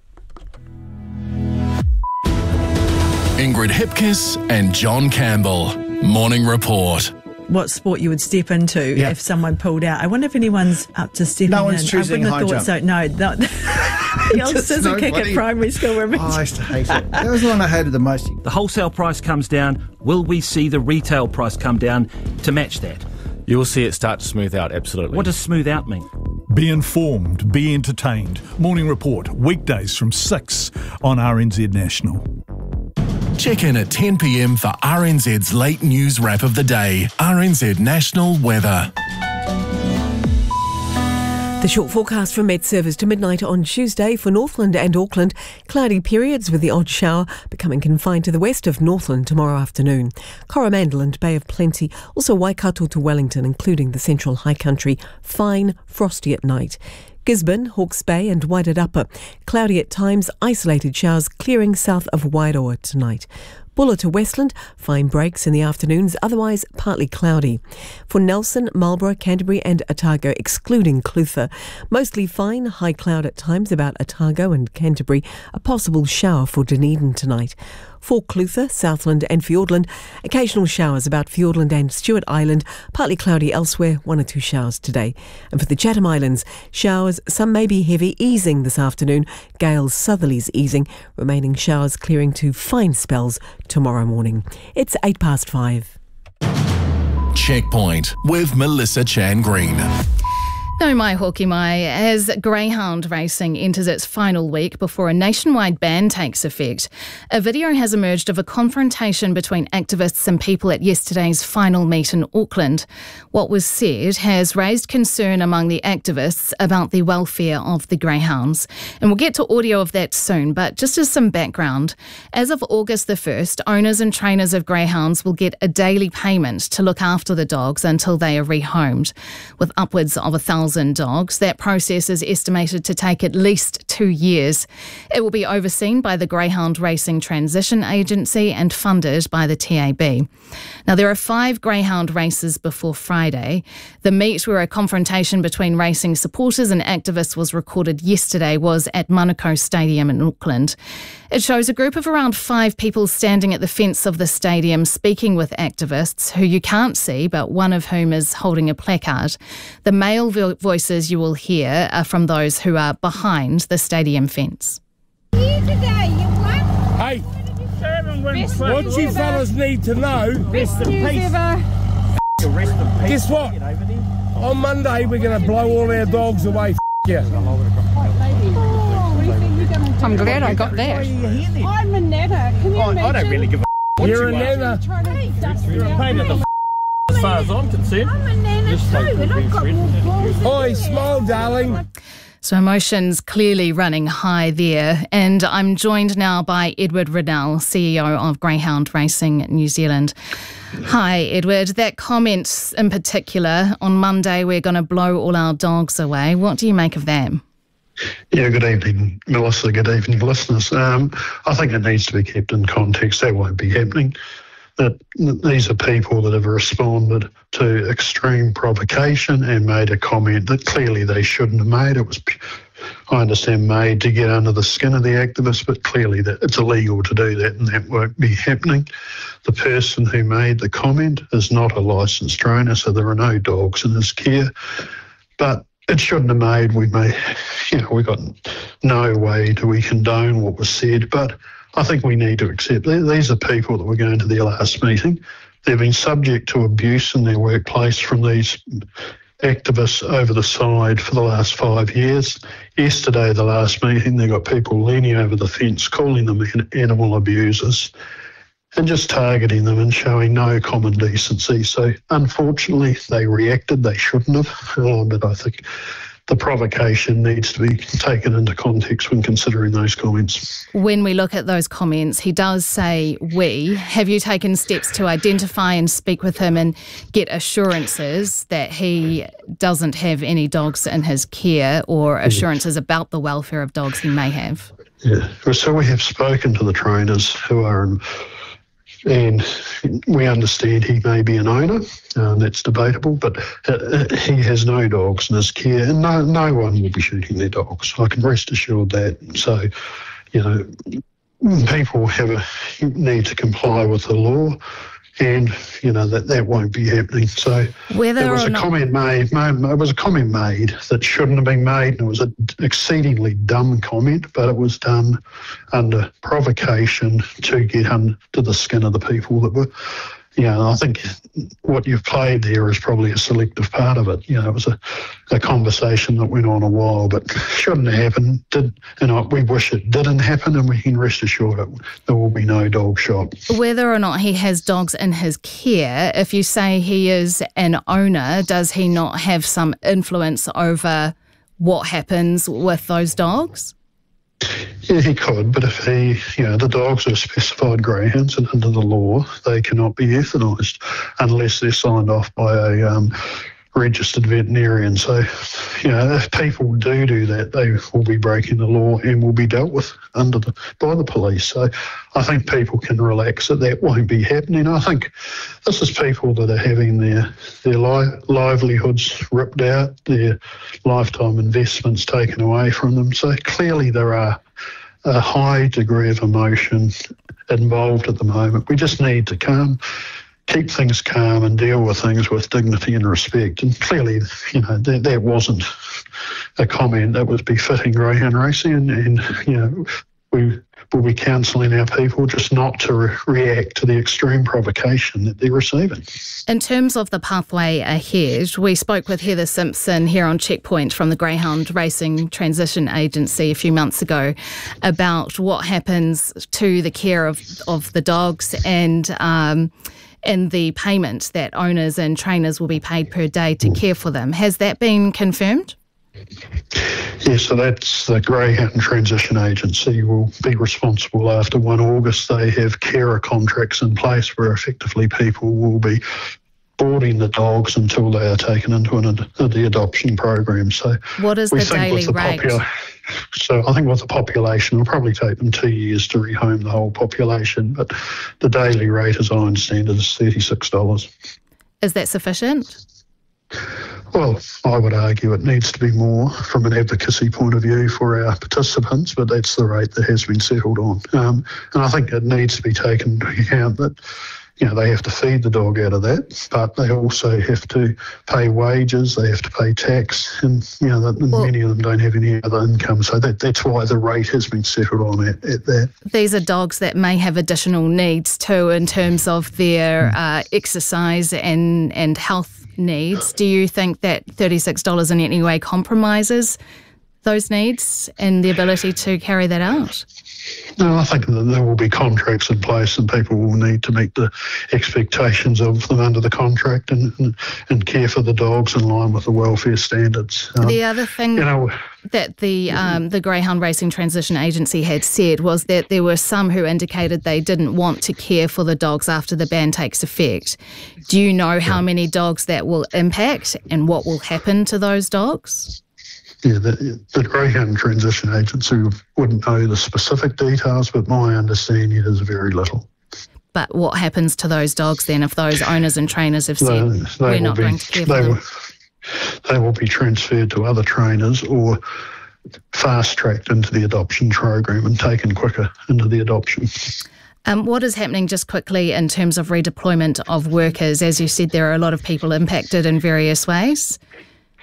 Ingrid Hipkiss and John Campbell. Morning Report. What sport you would step into yeah. if someone pulled out. I wonder if anyone's up to stepping in. No one's choosing I wouldn't have high thought jump. so. No, the old scissor kick at primary school. Remember? Oh, I used to hate it. That was the one I hated the most. The wholesale price comes down. Will we see the retail price come down to match that? You'll see it start to smooth out, absolutely. What does smooth out mean? Be informed, be entertained. Morning Report, weekdays from six on R N Z National. Check in at ten p m for R N Z's late news wrap of the day. R N Z National Weather. The short forecast from Met Service to midnight on Tuesday for Northland and Auckland. Cloudy periods with the odd shower becoming confined to the west of Northland tomorrow afternoon. Coromandel and Bay of Plenty, also Waikato to Wellington, including the central high country. Fine, frosty at night. Gisborne, Hawke's Bay and Wairarapa. Cloudy at times, isolated showers clearing south of Wairoa tonight. Bulla to Westland, fine breaks in the afternoons, otherwise partly cloudy. For Nelson, Marlborough, Canterbury and Otago, excluding Clutha, mostly fine, high cloud at times about Otago and Canterbury, a possible shower for Dunedin tonight. For Clutha, Southland and Fiordland, occasional showers about Fiordland and Stewart Island, partly cloudy elsewhere, one or two showers today. And for the Chatham Islands, showers, some may be heavy, easing this afternoon, gales southerlies easing, remaining showers clearing to fine spells tomorrow morning. It's eight past five. Checkpoint with Melissa Chan Green. No mai hoki mai, as greyhound racing enters its final week before a nationwide ban takes effect. A video has emerged of a confrontation between activists and people at yesterday's final meet in Auckland. What was said has raised concern among the activists about the welfare of the greyhounds. And we'll get to audio of that soon, but just as some background, as of August the first, owners and trainers of greyhounds will get a daily payment to look after the dogs until they are rehomed. With upwards of a thousand dogs, that process is estimated to take at least two years. It will be overseen by the Greyhound Racing Transition Agency and funded by the T A B. Now, there are five greyhound races before Friday. The meet where a confrontation between racing supporters and activists was recorded yesterday was at Manukau Stadium in Auckland. It shows a group of around five people standing at the fence of the stadium speaking with activists who you can't see, but one of whom is holding a placard. The male vo- voices you will hear are from those who are behind the stadium fence. Hey, what you fellas need to know, Rest in peace. Rest in peace. Guess what? On Monday we're going to blow all our dogs away. F*** yeah. I'm glad I got that. I'm a nana. Can you I, imagine? I don't really give a what You're you a are. nana. You're a pain in the f*** as far as I'm concerned. I'm a nana too, and I've got more balls. Oi, smile, darling. So emotions clearly running high there. And I'm joined now by Edward Riddell, C E O of Greyhound Racing New Zealand. Hi, Edward. That comment in particular, on Monday we're going to blow all our dogs away. What do you make of that? Yeah, good evening, Melissa. Good evening, listeners. Um, I think it needs to be kept in context. That won't be happening. That, that these are people that have responded to extreme provocation and made a comment that clearly they shouldn't have made. It was, I understand, made to get under the skin of the activists, but clearly that it's illegal to do that and that won't be happening. The person who made the comment is not a licensed trainer, so there are no dogs in his care. But it shouldn't have made. We may, you know, we got no way do we condone what was said, but I think we need to accept that these are people that were going to their last meeting. They've been subject to abuse in their workplace from these activists over the side for the last five years. Yesterday, the last meeting, they got people leaning over the fence, calling them animal abusers and just targeting them and showing no common decency. So unfortunately, they reacted. They shouldn't have, uh, but I think the provocation needs to be taken into context when considering those comments. When we look at those comments, he does say we. Have you taken steps to identify and speak with him and get assurances that he doesn't have any dogs in his care, or assurances about the welfare of dogs he may have? Yeah, so we have spoken to the trainers who are in, and we understand he may be an owner, um, that's debatable, but uh, he has no dogs in his care, and no, no one will be shooting their dogs. I can rest assured that. So, you know, people have a need to comply with the law, and, you know, that, that won't be happening. So Whether there was or a not- comment made, it was a comment made that shouldn't have been made, and it was an exceedingly dumb comment, but it was done under provocation to get under the skin of the people that were, you know, I think what you've played there is probably a selective part of it. You know, it was a, a conversation that went on a while, but shouldn't have happened. Did, you know, we wish it didn't happen, and we can rest assured it, there will be no dog shot. Whether or not he has dogs in his care, if you say he is an owner, does he not have some influence over what happens with those dogs? Yeah, he could, but if he, you know, the dogs are specified greyhounds, and under the law, they cannot be euthanised unless they're signed off by a um, registered veterinarian. So, you know, if people do do that, they will be breaking the law and will be dealt with under the by the police. So I think people can relax that that won't be happening. I think this is people that are having their their li- livelihoods ripped out, their lifetime investments taken away from them. So clearly there are a high degree of emotion involved at the moment. We just need to calm keep things calm and deal with things with dignity and respect. And clearly, you know, that, that wasn't a comment that was befitting greyhound racing, and, and you know, we will be counselling our people just not to re- react to the extreme provocation that they're receiving. In terms of the pathway ahead, we spoke with Heather Simpson here on Checkpoint from the Greyhound Racing Transition Agency a few months ago about what happens to the care of, of the dogs and um, and the payment that owners and trainers will be paid per day to care for them. Has that been confirmed? Yeah, so that's the Greyhound Transition Agency will be responsible after the first of August. They have carer contracts in place where effectively people will be boarding the dogs until they are taken into an, the adoption program. So what is we the think daily with the rate? Popula- so I think with the population, it'll probably take them two years to rehome the whole population, but the daily rate, as I understand it, is thirty-six dollars. Is that sufficient? Well, I would argue it needs to be more from an advocacy point of view for our participants, but that's the rate that has been settled on. Um, and I think it needs to be taken into account that, you know, they have to feed the dog out of that, but they also have to pay wages, they have to pay tax, and, you know, that, well, many of them don't have any other income. So that, that's why the rate has been settled on at, at that. These are dogs that may have additional needs too in terms of their uh, exercise and, and health needs. Do you think that thirty-six dollars in any way compromises those needs and the ability to carry that out? No, I think that there will be contracts in place and people will need to meet the expectations of them under the contract and, and, and care for the dogs in line with the welfare standards. Um, the other thing you know, that the um, the Greyhound Racing Transition Agency had said was that there were some who indicated they didn't want to care for the dogs after the ban takes effect. Do you know how yeah. many dogs that will impact and what will happen to those dogs? Yeah, the, the Greyhound Transition Agency wouldn't know the specific details, but my understanding is very little. But what happens to those dogs then if those owners and trainers have said, they, they we're not be, going to care for they them? Will, they will be transferred to other trainers or fast-tracked into the adoption program and taken quicker into the adoption. Um, what is happening just quickly in terms of redeployment of workers? As you said, there are a lot of people impacted in various ways.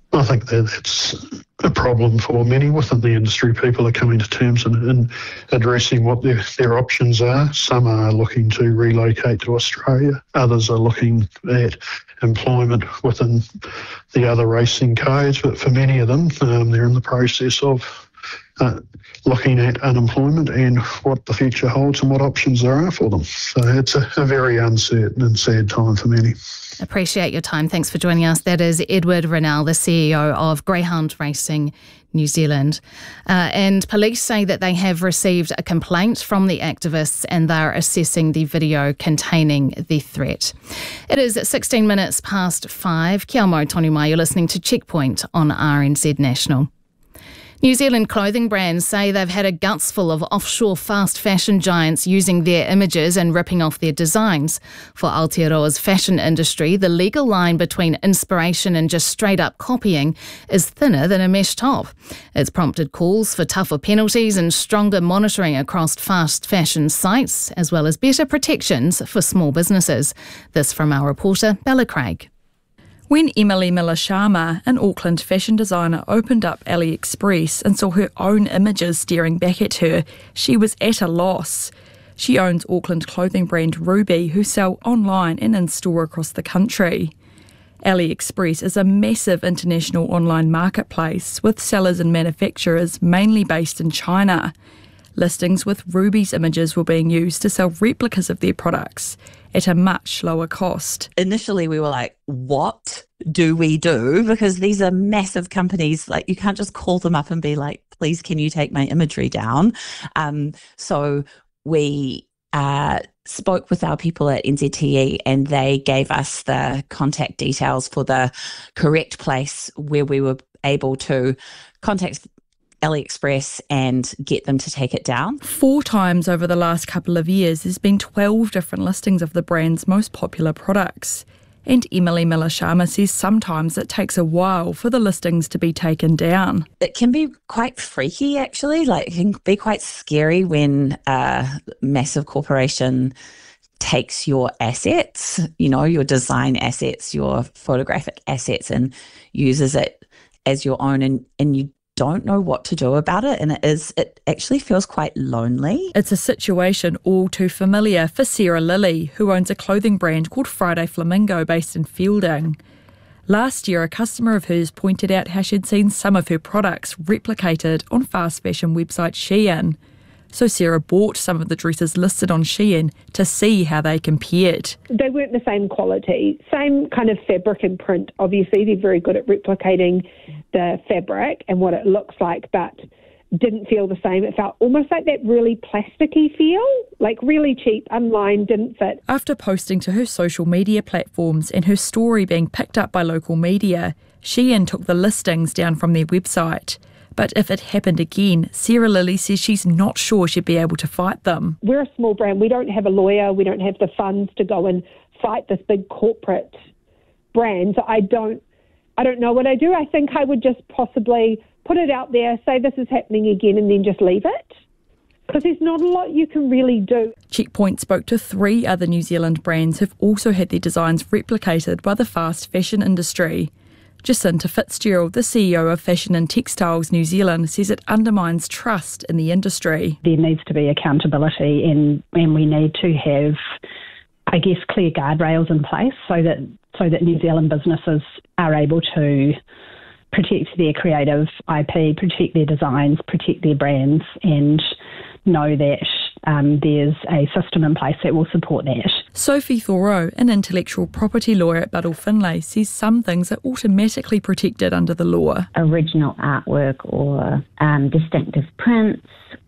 I think that that's a problem for many within the industry. People are coming to terms and, and addressing what their, their options are. Some are looking to relocate to Australia. Others are looking at employment within the other racing codes. But for many of them, um, they're in the process of uh, looking at unemployment and what the future holds and what options there are for them. So it's a, a very uncertain and sad time for many. Appreciate your time. Thanks for joining us. That is Edward Rennell, the C E O of Greyhound Racing New Zealand. Uh, and police say that they have received a complaint from the activists and they're assessing the video containing the threat. It is sixteen minutes past five. Kia ora, Tony Mai. You're listening to Checkpoint on R N Z National. New Zealand clothing brands say they've had a gutsful of offshore fast fashion giants using their images and ripping off their designs. For Aotearoa's fashion industry, the legal line between inspiration and just straight-up copying is thinner than a mesh top. It's prompted calls for tougher penalties and stronger monitoring across fast fashion sites, as well as better protections for small businesses. This from our reporter, Bella Craig. When Emily Miller-Sharma, an Auckland fashion designer, opened up AliExpress and saw her own images staring back at her, she was at a loss. She owns Auckland clothing brand Ruby, who sell online and in-store across the country. AliExpress is a massive international online marketplace with sellers and manufacturers mainly based in China. Listings with Ruby's images were being used to sell replicas of their products at a much lower cost. Initially, we were like, what do we do? Because these are massive companies. Like, you can't just call them up and be like, please, can you take my imagery down? Um, so we uh, spoke with our people at N Z T E and they gave us the contact details for the correct place where we were able to contact AliExpress and get them to take it down. Four times over the last couple of years, there's been twelve different listings of the brand's most popular products. And Emily Miller-Sharma says sometimes it takes a while for the listings to be taken down. It can be quite freaky, actually. Like, it can be quite scary when a massive corporation takes your assets, you know, your design assets, your photographic assets, and uses it as your own, and, and you don't know what to do about it, and it is it actually feels quite lonely. It's a situation all too familiar for Sarah Lilly, who owns a clothing brand called Friday Flamingo based in Fielding. Last year, a customer of hers pointed out how she'd seen some of her products replicated on fast fashion website Shein. So Sarah bought some of the dresses listed on Shein to see how they compared. They weren't the same quality, same kind of fabric and print. Obviously, they're very good at replicating the fabric and what it looks like, but didn't feel the same. It felt almost like that really plasticky feel, like really cheap, unlined, didn't fit. After posting to her social media platforms and her story being picked up by local media, Shein took the listings down from their website. But if it happened again, Sarah Lilly says she's not sure she'd be able to fight them. We're a small brand. We don't have a lawyer. We don't have the funds to go and fight this big corporate brand. So I don't, I don't know what I do. I think I would just possibly put it out there, say this is happening again, and then just leave it. Because there's not a lot you can really do. Checkpoint spoke to three other New Zealand brands who've also had their designs replicated by the fast fashion industry. Jacinta Fitzgerald, the C E O of Fashion and Textiles New Zealand, says it undermines trust in the industry. There needs to be accountability, and, and we need to have, I guess, clear guardrails in place so that so that New Zealand businesses are able to protect their creative I P, protect their designs, protect their brands, and know that um, there's a system in place that will support that. Sophie Thoreau, an intellectual property lawyer at Buddle Finlay, says some things are automatically protected under the law. Original artwork or um, distinctive prints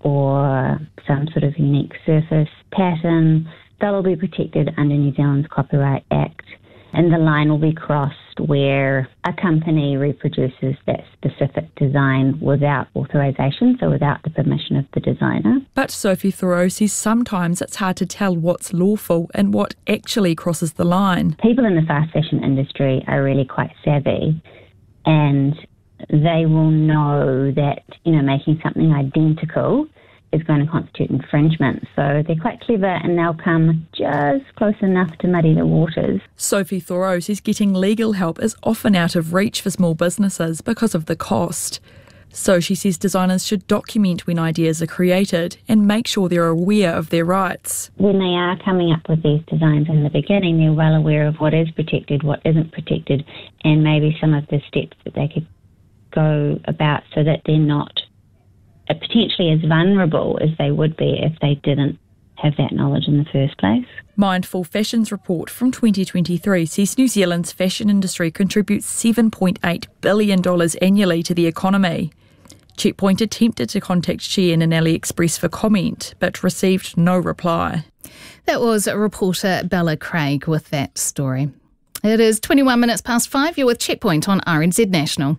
or some sort of unique surface pattern, they'll all be protected under New Zealand's Copyright Act. And the line will be crossed where a company reproduces that specific design without authorisation, so without the permission of the designer. But Sophie Thoreau says sometimes it's hard to tell what's lawful and what actually crosses the line. People in the fast fashion industry are really quite savvy, and they will know that, you know, making something identical is going to constitute infringement. So they're quite clever and they'll come just close enough to muddy the waters. Sophie Thoreau says getting legal help is often out of reach for small businesses because of the cost. So she says designers should document when ideas are created and make sure they're aware of their rights. When they are coming up with these designs in the beginning, they're well aware of what is protected, what isn't protected, and maybe some of the steps that they could go about so that they're not potentially as vulnerable as they would be if they didn't have that knowledge in the first place. Mindful Fashion's report from twenty twenty-three says New Zealand's fashion industry contributes seven point eight billion dollars annually to the economy. Checkpoint attempted to contact Shein and AliExpress for comment, but received no reply. That was reporter Bella Craig with that story. It is twenty-one minutes past five. You're with Checkpoint on R N Z National.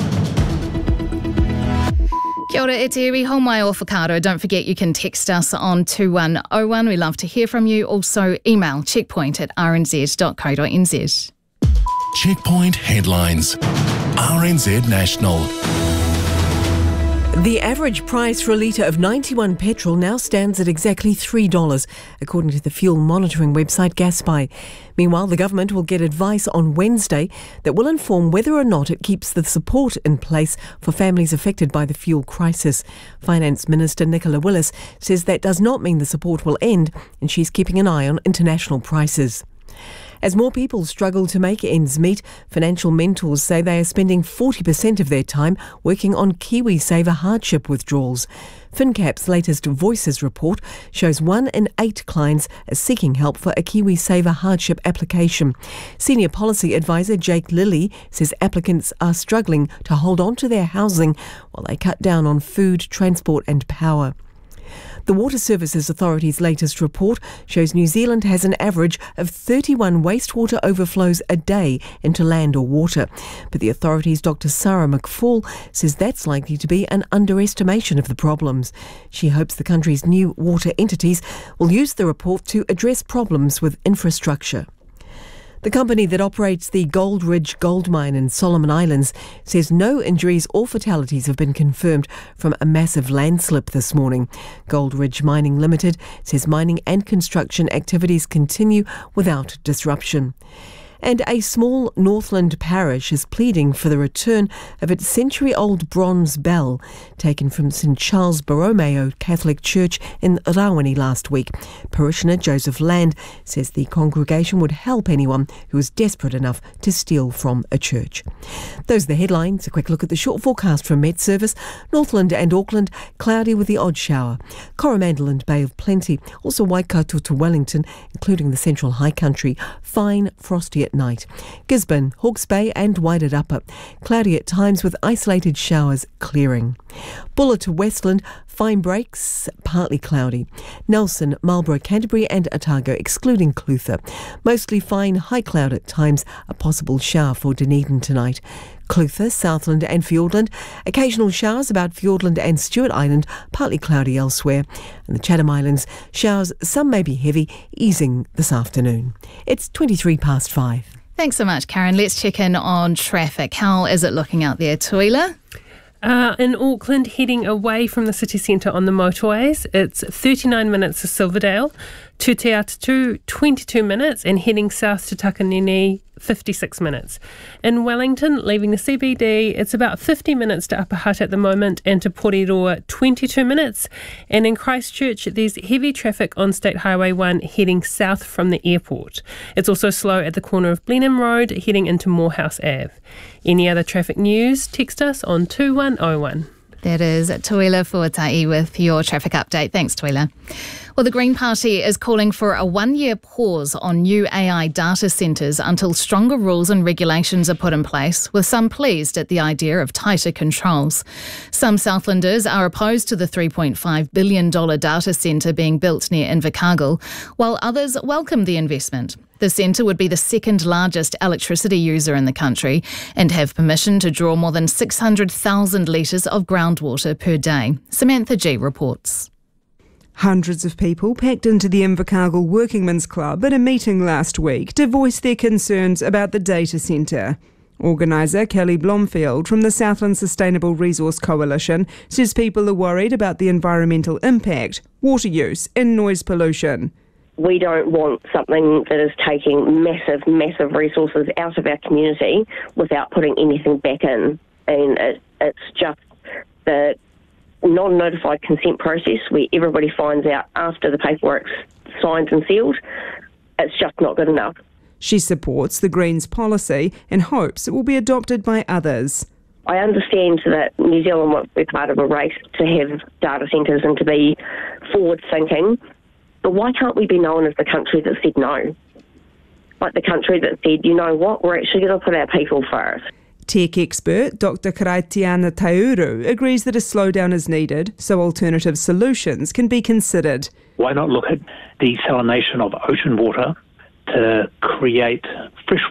Kia ora, e te iwi, hau mai o whakaaro. Don't forget you can text us on two one oh one. We love to hear from you. Also email checkpoint at r n z dot co dot n z. Checkpoint headlines. R N Z National. The average price for a litre of ninety-one petrol now stands at exactly three dollars, according to the fuel monitoring website Gaspy. Meanwhile, the government will get advice on Wednesday that will inform whether or not it keeps the support in place for families affected by the fuel crisis. Finance Minister Nicola Willis says that does not mean the support will end, and she's keeping an eye on international prices. As more people struggle to make ends meet, financial mentors say they are spending forty percent of their time working on KiwiSaver hardship withdrawals. FinCap's latest Voices report shows one in eight clients are seeking help for a KiwiSaver hardship application. Senior Policy Advisor Jake Lilly says applicants are struggling to hold on to their housing while they cut down on food, transport and power. The Water Services Authority's latest report shows New Zealand has an average of thirty-one wastewater overflows a day into land or water. But the authority's Doctor Sarah McFall says that's likely to be an underestimation of the problems. She hopes the country's new water entities will use the report to address problems with infrastructure. The company that operates the Gold Ridge gold mine in Solomon Islands says no injuries or fatalities have been confirmed from a massive landslip this morning. Gold Ridge Mining Limited says mining and construction activities continue without disruption. And a small Northland parish is pleading for the return of its century-old bronze bell taken from Saint Charles Borromeo Catholic Church in Rawene last week. Parishioner Joseph Land says the congregation would help anyone who is desperate enough to steal from a church. Those are the headlines. A quick look at the short forecast from Met Service. Northland and Auckland, cloudy with the odd shower. Coromandel and Bay of Plenty. Also Waikato to Wellington, including the Central High Country. Fine, frosty at night. Gisborne, Hawke's Bay and Wairarapa. Cloudy at times with isolated showers clearing. Buller to Westland, fine breaks, partly cloudy. Nelson, Marlborough, Canterbury and Otago, excluding Clutha. Mostly fine, high cloud at times, a possible shower for Dunedin tonight. Clutha, Southland and Fiordland. Occasional showers about Fiordland and Stewart Island, partly cloudy elsewhere. And the Chatham Islands, showers, some may be heavy, easing this afternoon. It's twenty-three past five. Thanks so much, Karen. Let's check in on traffic. How is it looking out there, Tuila? Uh, in Auckland, heading away from the city centre on the motorways, it's thirty-nine minutes to Silverdale, to Te Atatu, twenty-two minutes, and heading south to Takanini, fifty-six minutes. In Wellington, leaving the C B D, it's about fifty minutes to Upper Hutt at the moment, and to Porirua, twenty-two minutes. And in Christchurch, there's heavy traffic on State Highway one heading south from the airport. It's also slow at the corner of Blenheim Road, heading into Morehouse Avenue. Any other traffic news, text us on two one oh one. That is Tuila Fuatai with your traffic update. Thanks, Tuila. Well, the Green Party is calling for a one-year pause on new A I data centres until stronger rules and regulations are put in place, with some pleased at the idea of tighter controls. Some Southlanders are opposed to the three point five billion dollars data centre being built near Invercargill, while others welcome the investment. The centre would be the second largest electricity user in the country and have permission to draw more than six hundred thousand litres of groundwater per day. Samantha G reports. Hundreds of people packed into the Invercargill Workingmen's Club at a meeting last week to voice their concerns about the data centre. Organiser Kelly Blomfield from the Southland Sustainable Resource Coalition says people are worried about the environmental impact, water use and noise pollution. We don't want something that is taking massive, massive resources out of our community without putting anything back in. And it, it's just the non-notified consent process where everybody finds out after the paperwork's signed and sealed. It's just not good enough. She supports the Greens policy and hopes it will be adopted by others. I understand that New Zealand wants to be part of a race to have data centres and to be forward-thinking. But why can't we be known as the country that said no? Like the country that said, you know what, we're actually going to put our people first. Tech expert Doctor Karaitiana Tauru agrees that a slowdown is needed so alternative solutions can be considered. Why not look at desalination of ocean water to create fresh